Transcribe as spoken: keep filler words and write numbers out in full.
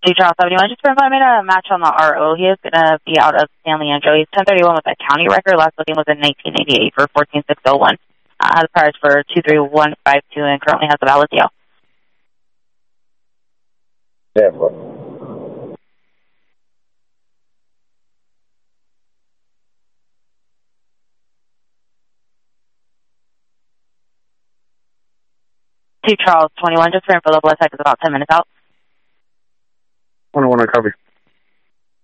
Two Charles seventy-one, just for I made a match on the R O. He is going to be out of San Leandro. He's ten thirty-one with a county record. Last booking was in nineteen eighty-eight for fourteen six oh one. Uh, has a price for two three one five two and currently has a valid deal. Yeah, bro. Two Charles twenty-one, just for info, the blood type is about ten minutes out. twenty-one, I copy.